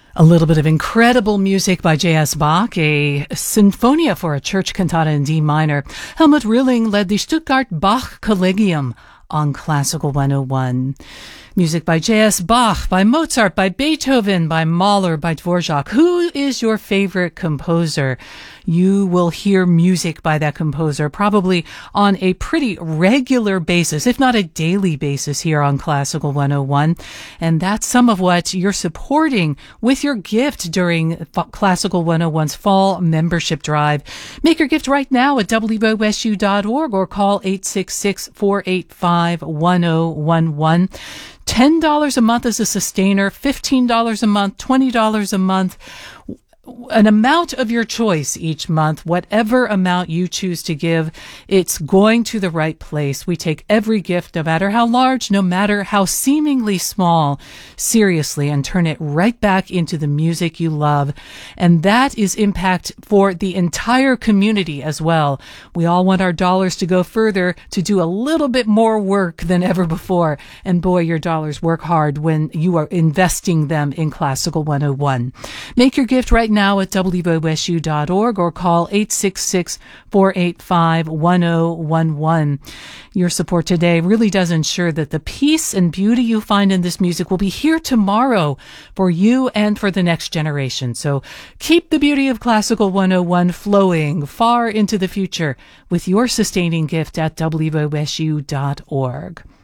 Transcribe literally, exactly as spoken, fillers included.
A little bit of incredible music by J S. Bach, a Sinfonia for a church cantata in D minor. Helmut Rilling led the Stuttgart Bach Collegium on Classical one oh one. Music by J S. Bach, by Mozart, by Beethoven, by Mahler, by Dvorak. Who is your favorite composer? You will hear music by that composer probably on a pretty regular basis, if not a daily basis, here on Classical one oh one. And that's some of what you're supporting with your gift during Classical one oh one's fall membership drive. Make your gift right now at W O S U dot org or call eight six six, four eight five, one oh one one. ten dollars a month as a sustainer, fifteen dollars a month, twenty dollars a month. An amount of your choice each month, whatever amount you choose to give, it's going to the right place. We take every gift, no matter how large, no matter how seemingly small, seriously, and turn it right back into the music you love. And that is impact for the entire community as well. We all want our dollars to go further, to do a little bit more work than ever before. And boy, your dollars work hard when you are investing them in Classical one oh one. Make your gift right now. now at W O S U dot org or call eight six six, four eight five, one oh one one. Your support today really does ensure that the peace and beauty you find in this music will be here tomorrow for you and for the next generation. So keep the beauty of Classical one oh one flowing far into the future with your sustaining gift at W O S U dot org.